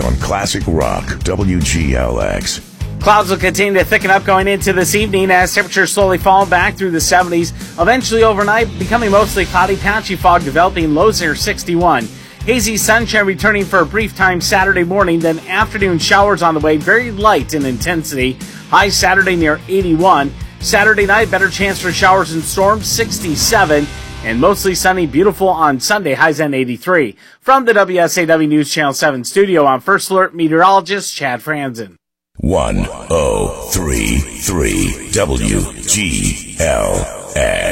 on Classic Rock WGLX. Clouds will continue to thicken up going into this evening as temperatures slowly fall back through the 70s. Eventually overnight, becoming mostly cloudy, patchy fog developing, lows near 61. Hazy sunshine returning for a brief time Saturday morning, then afternoon showers on the way, very light in intensity. High Saturday near 81. Saturday night, better chance for showers and storms, 67. And mostly sunny, beautiful on Sunday, highs at 83. From the WSAW News Channel 7 studio, I'm First Alert meteorologist Chad Franzen. 1033 WGLX.